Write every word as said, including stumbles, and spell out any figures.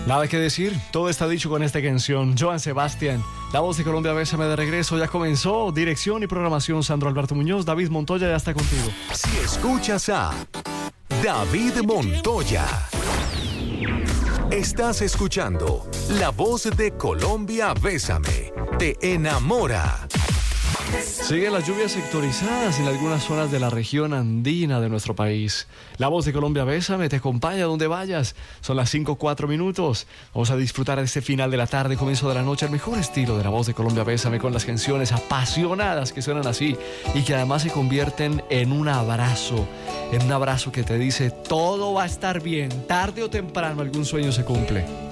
Nada que decir, todo está dicho con esta canción. Joan Sebastián, La Voz de Colombia, Bésame, de regreso, ya comenzó. Dirección y programación, Sandro Alberto Muñoz. David Montoya ya está contigo. Si escuchas a David Montoya, estás escuchando La Voz de Colombia, Bésame, te enamora. Siguen las lluvias sectorizadas en algunas zonas de la región andina de nuestro país. La Voz de Colombia, Bésame, te acompaña donde vayas. Son las cinco, cuatro minutos. Vamos a disfrutar de este final de la tarde, comienzo de la noche, el mejor estilo de La Voz de Colombia, Bésame, con las canciones apasionadas que suenan así y que además se convierten en un abrazo, en un abrazo que te dice todo va a estar bien, tarde o temprano algún sueño se cumple.